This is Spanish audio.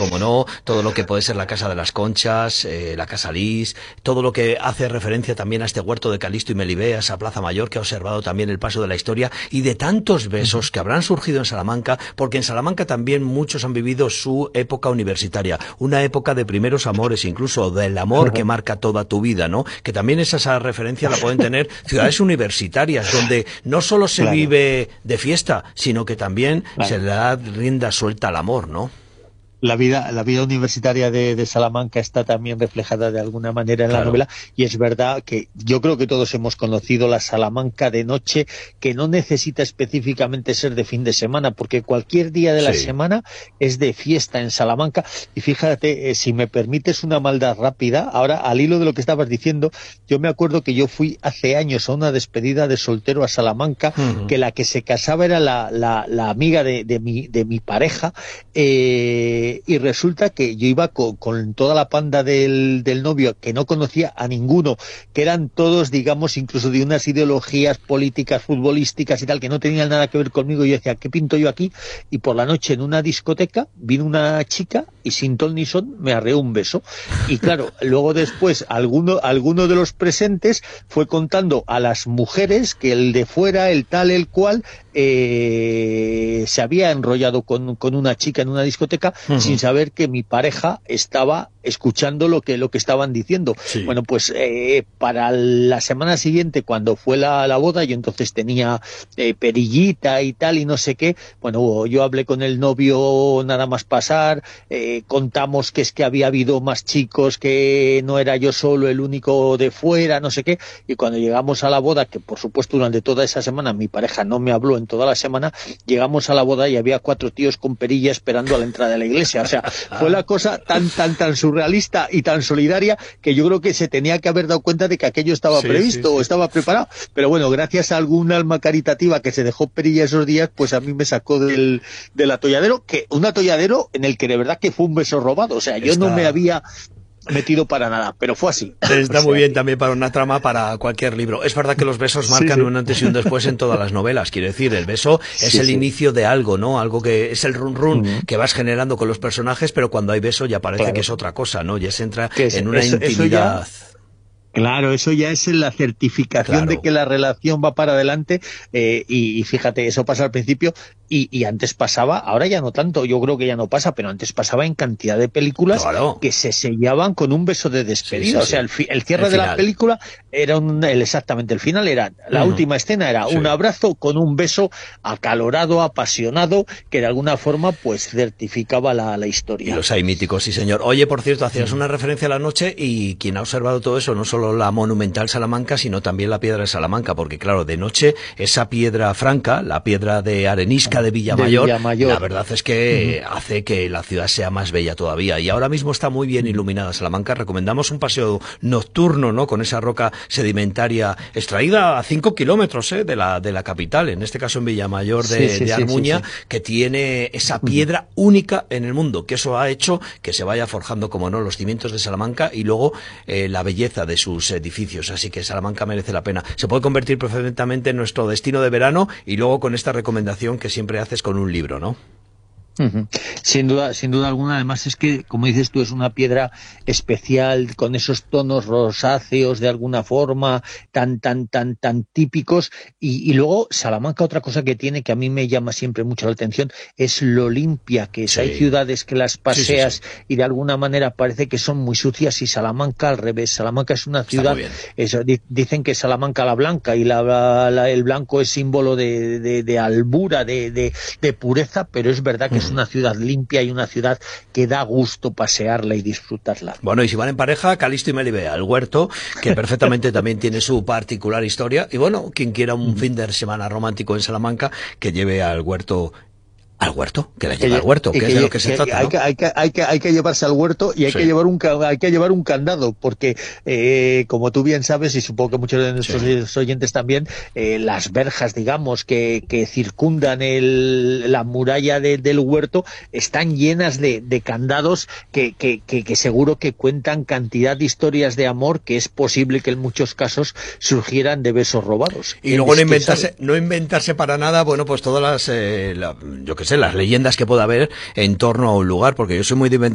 como no, todo lo que puede ser la Casa de las Conchas, la Casa Lis, todo lo que hace referencia también a este huerto de Calisto y Melibea, esa Plaza Mayor que ha observado también el paso de la historia y de tantos besos que habrán surgido en Salamanca, porque en Salamanca también muchos han vivido su época universitaria, una época de primeros amores, incluso del amor que marca toda tu vida, ¿no? Que también esa referencia la pueden tener ciudades universitarias, donde no solo se vive de fiesta, sino que también se le da rienda suelta al amor, ¿no? La vida universitaria de Salamanca está también reflejada de alguna manera en la novela, y es verdad que yo creo que todos hemos conocido la Salamanca de noche, que no necesita específicamente ser de fin de semana, porque cualquier día de la semana es de fiesta en Salamanca. Y fíjate, si me permites una maldad rápida, ahora al hilo de lo que estabas diciendo, yo me acuerdo que yo fui hace años a una despedida de soltero a Salamanca, que la que se casaba era la amiga de mi pareja, y resulta que yo iba con toda la panda del novio, que no conocía a ninguno, que eran todos, digamos, incluso de unas ideologías políticas, futbolísticas y tal, que no tenían nada que ver conmigo. Y yo decía, ¿qué pinto yo aquí? Y por la noche en una discoteca vino una chica y sin ton ni son me arreó un beso. Y claro, luego después alguno de los presentes fue contando a las mujeres que el de fuera, el tal, el cual, se había enrollado con una chica en una discoteca sin saber que mi pareja estaba escuchando lo que estaban diciendo. Bueno, pues para la semana siguiente, cuando fue la boda, yo entonces tenía perillita y tal y no sé qué. Bueno, yo hablé con el novio nada más pasar, contamos que es que había habido más chicos, que no era yo solo el único de fuera, no sé qué, y cuando llegamos a la boda, que por supuesto durante toda esa semana mi pareja no me habló en toda la semana, llegamos a la boda y había 4 tíos con perilla esperando a la entrada de la iglesia. O sea, fue la cosa tan surrealista y tan solidaria que yo creo que se tenía que haber dado cuenta de que aquello estaba previsto o estaba preparado. Pero bueno, gracias a algún alma caritativa que se dejó perilla esos días, pues a mí me sacó del atolladero, un atolladero en el que de verdad que fue un beso robado. O sea, yo no me había metido para nada, pero fue así. Está muy bien también para una trama, para cualquier libro. Es verdad que los besos marcan un antes y un después en todas las novelas. Quiero decir, el beso es el inicio de algo, ¿no? Algo que es el run que vas generando con los personajes, pero cuando hay beso ya parece que es otra cosa, ¿no? Ya se entra en una intimidad. Claro, eso ya es la certificación de que la relación va para adelante, y fíjate, eso pasa al principio y antes pasaba, ahora ya no tanto, yo creo que ya no pasa, pero antes pasaba en cantidad de películas que se sellaban con un beso de despedida. O sea, el cierre de la película era exactamente el final, era la última escena, era un abrazo con un beso acalorado, apasionado, que de alguna forma pues certificaba la historia. Y los hay míticos, sí señor. Oye, por cierto, hacías una referencia a la noche, y quien ha observado todo eso, no solo la monumental Salamanca, sino también la piedra de Salamanca, porque claro, de noche esa piedra franca, la piedra de arenisca de Villamayor, la verdad es que hace que la ciudad sea más bella todavía, y ahora mismo está muy bien iluminada Salamanca. Recomendamos un paseo nocturno, ¿no?, con esa roca sedimentaria extraída a 5 kilómetros de la capital, en este caso en Villamayor de Armuña, que tiene esa piedra única en el mundo, que eso ha hecho que se vaya forjando, como no, los cimientos de Salamanca y luego la belleza de sus edificios. Así que Salamanca merece la pena. Se puede convertir perfectamente en nuestro destino de verano, y luego con esta recomendación que siempre haces con un libro, ¿no? Sin duda alguna. Además es que, como dices tú, es una piedra especial, con esos tonos rosáceos de alguna forma tan típicos, y luego Salamanca, otra cosa que tiene que a mí me llama siempre mucho la atención es lo limpia que es. Hay ciudades que las paseas y de alguna manera parece que son muy sucias, y Salamanca al revés. Salamanca es una ciudad, dicen que Salamanca la blanca, y el blanco es símbolo de albura, de pureza, pero es verdad que es una ciudad limpia y una ciudad que da gusto pasearla y disfrutarla. Bueno, y si van en pareja, Calisto y Melibea, el huerto, que perfectamente también tiene su particular historia. Y bueno, quien quiera un fin de semana romántico en Salamanca, que lleve al huerto, que la lleve al huerto, que es de lo que se trata, ¿no? Hay que llevarse al huerto, y hay que llevar un candado, porque como tú bien sabes, y supongo que muchos de nuestros oyentes también, las verjas, digamos, que circundan la muralla del huerto están llenas de candados que seguro que cuentan cantidad de historias de amor, que es posible que en muchos casos surgieran de besos robados. Y luego no inventarse para nada, bueno, pues todas las, las leyendas que pueda haber en torno a un lugar, porque yo soy muy de